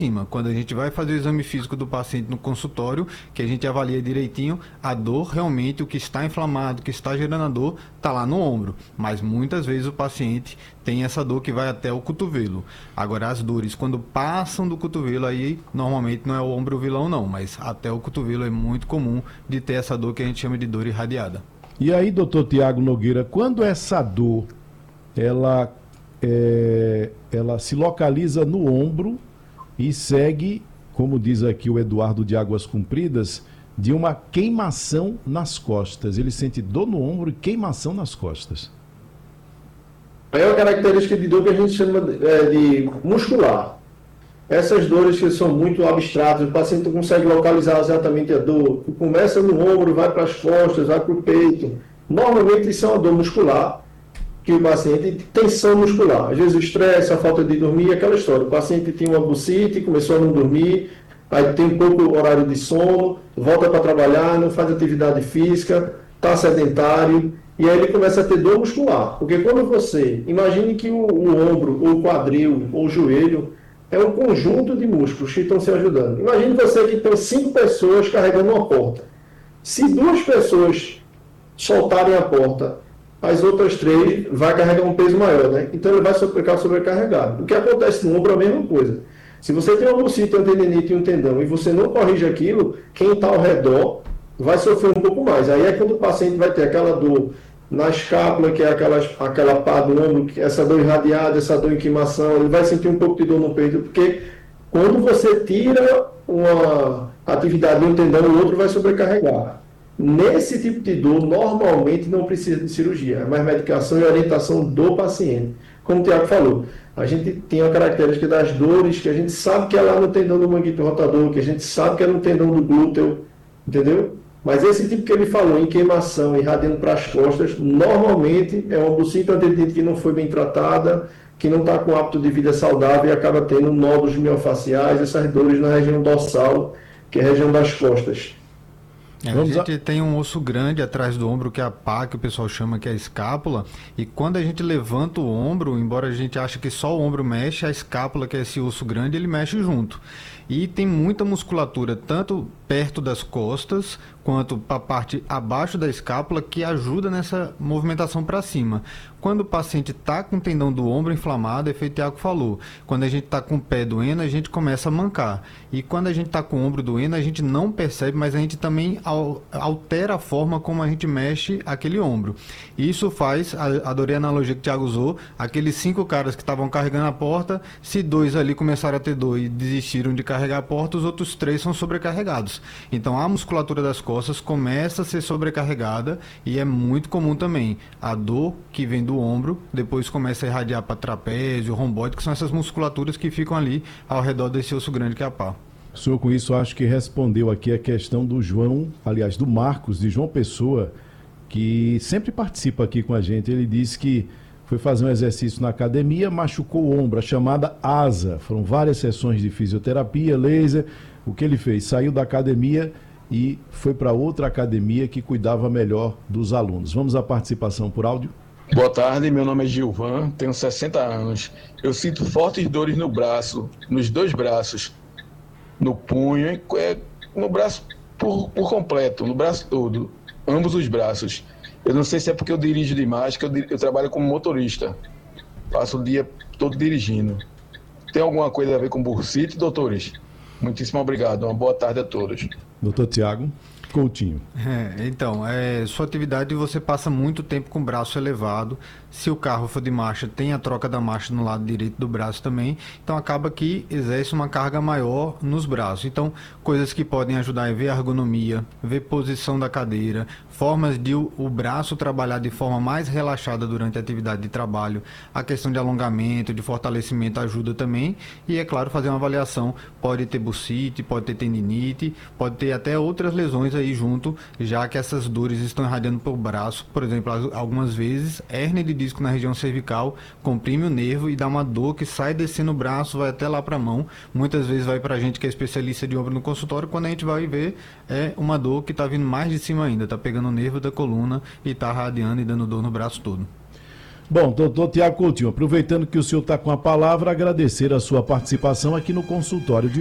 cima. Quando a gente vai fazer o exame físico do paciente no consultório, que a gente avalia direitinho, a dor realmente, o que está inflamado, o que está gerando a dor, está lá no ombro. Mas muitas vezes o paciente tem essa dor que vai até o cotovelo. Agora, as dores, quando passam do cotovelo, aí normalmente não é o ombro vilão não, mas até o cotovelo é muito comum de ter essa dor que a gente chama de dor irradiada. E aí, doutor Tiago Nogueira, quando essa dor, ela, ela se localiza no ombro e segue, como diz aqui o Eduardo de Águas Compridas, de uma queimação nas costas. Ele sente dor no ombro e queimação nas costas. É uma característica de dor que a gente chama de muscular. Essas dores que são muito abstratas, o paciente não consegue localizar exatamente a dor. Começa no ombro, vai para as costas, vai para o peito. Normalmente isso é uma dor muscular, que o paciente tem tensão muscular. Às vezes o estresse, a falta de dormir, aquela história. O paciente tinha uma bursite, começou a não dormir, aí tem pouco horário de sono, volta para trabalhar, não faz atividade física, está sedentário, e aí ele começa a ter dor muscular. Porque quando você, imagine que o ombro, ou o quadril, ou o joelho, é um conjunto de músculos que estão se ajudando. Imagine você que tem 5 pessoas carregando uma porta. Se 2 pessoas soltarem a porta, as outras 3 vai carregar um peso maior, né? Então ele vai ficar sobrecarregado. O que acontece no ombro é a mesma coisa. Se você tem uma bursite, uma tendinite e um tendão e você não corrige aquilo, quem está ao redor vai sofrer um pouco mais. Aí é quando o paciente vai ter aquela dor na escápula, que é aquela pá do ombro, essa dor irradiada, essa dor em queimação, ele vai sentir um pouco de dor no peito, porque quando você tira uma atividade de um tendão, o outro vai sobrecarregar. Nesse tipo de dor, normalmente não precisa de cirurgia, é mais medicação e orientação do paciente. Como o Tiago falou, a gente tem a característica das dores, que a gente sabe que é lá no tendão do manguito rotador, que a gente sabe que é no tendão do glúteo, entendeu? Mas esse tipo que ele falou, em queimação, irradiando para as costas, normalmente é uma bursite, uma tendinite que não foi bem tratada, que não está com hábito de vida saudável e acaba tendo nódulos miofaciais, essas dores na região dorsal, que é a região das costas. A gente tem um osso grande atrás do ombro, que é a pá, que o pessoal chama que é a escápula, e quando a gente levanta o ombro, embora a gente ache que só o ombro mexe, a escápula, que é esse osso grande, ele mexe junto. E tem muita musculatura, tanto perto das costas, quanto para a parte abaixo da escápula, que ajuda nessa movimentação para cima. Quando o paciente está com o tendão do ombro inflamado, é feito o Tiago falou, quando a gente está com o pé doendo, a gente começa a mancar. E quando a gente está com o ombro doendo, a gente não percebe, mas a gente também altera a forma como a gente mexe aquele ombro. Isso faz, adorei a analogia que o Tiago usou, aqueles 5 caras que estavam carregando a porta, se 2 ali começaram a ter dor e desistiram de carregar a porta, os outros 3 são sobrecarregados. Então a musculatura das costas começa a ser sobrecarregada e é muito comum também a dor que vem do ombro, depois começa a irradiar para trapézio, romboide, que são essas musculaturas que ficam ali ao redor desse osso grande que é a pá. O senhor com isso acho que respondeu aqui a questão do João, aliás do Marcos, de João Pessoa, que sempre participa aqui com a gente. Ele disse que foi fazer um exercício na academia, machucou o ombro, a chamada asa. Foram várias sessões de fisioterapia, laser. O que ele fez? Saiu da academia e foi para outra academia que cuidava melhor dos alunos. Vamos à participação por áudio? Boa tarde, meu nome é Gilvan, tenho 60 anos. Eu sinto fortes dores no braço, nos 2 braços, no punho, no braço por completo, no braço todo, ambos os braços. Eu não sei se é porque eu dirijo demais, que eu trabalho como motorista. Passo o dia todo dirigindo. Tem alguma coisa a ver com bursite, doutores? Muitíssimo obrigado. Uma boa tarde a todos. Doutor Tiago Coutinho. Então, sua atividade você passa muito tempo com o braço elevado. Se o carro for de marcha, tem a troca da marcha no lado direito do braço também. Então, acaba que exerce uma carga maior nos braços. Então, coisas que podem ajudar é ver a ergonomia, ver posição da cadeira, formas de o braço trabalhar de forma mais relaxada durante a atividade de trabalho. A questão de alongamento, de fortalecimento ajuda também. E, é claro, fazer uma avaliação. Pode ter bursite, pode ter tendinite, pode ter até outras lesões aí junto, já que essas dores estão irradiando para o braço. Por exemplo, algumas vezes, hérnia de disco na região cervical comprime o nervo e dá uma dor que sai descendo o braço, vai até lá para a mão. Muitas vezes vai para a gente que é especialista de ombro no consultório, quando a gente vai ver, é uma dor que está vindo mais de cima ainda, está pegando o nervo da coluna e está irradiando e dando dor no braço todo. Bom, doutor Tiago Coutinho, aproveitando que o senhor está com a palavra, agradecer a sua participação aqui no consultório de